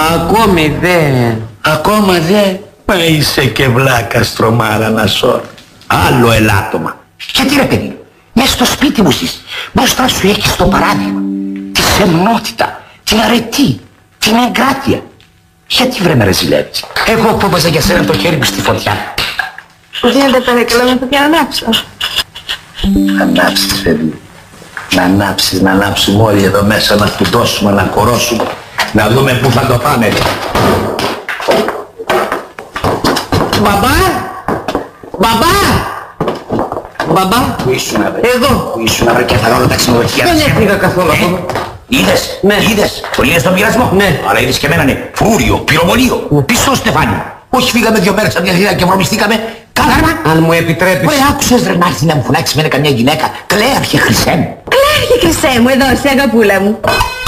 Ακόμη δεν. Ακόμα δεν. Μα είσαι και βλάκα στρομάρα να σώρ. Άλλο ελάττωμα. Γιατί ρε παιδί, μέσα στο σπίτι μου ζεις. Μπροστά σου έχεις το παράδειγμα. Τη σεμνότητα, την αρετή, την εγκράτεια. Γιατί βρε με ρεζιλεύεις. Εγώ που έβαζα για σένα το χέρι μου στη φωτιά. Δεν τα παρακαλώ με φωτιά να ανάψω. Ανάψεις παιδί. Να ανάψεις, να ανάψουμε όλοι εδώ μέσα, να φουντώσουμε, να κορώσουμε. Να δούμε πού θα το πάνε. Μπαμπά! Μπαμπά! Μπαμπά! Πού ήσουν βρε. Εδώ! Πού ήσουν βρε και θα δω τα ξενοδοχεία. Δεν έφυγα καθόλου ακόμα. Είδες, Ναι. είδες, το είδες τον πειρασμό. Ναι. Αλλά είδες και εμένα ναι, φρούριο, πυρομολείο, πίσω Στεφάνι. Όχι φύγαμε 2 μέρες από την Αθήνα και βρωμιστήκαμε. Κάθαρμα. Αν μου επιτρέπεις. Ωραία, άκουσες ρε να έρθει να μου φωνάξει με καμιά γυναίκα. Κλαίαρχε Χρυσέ μου. Κλαίρχε Χρυσέ μου, εδώ, σε αγαπούλα μου.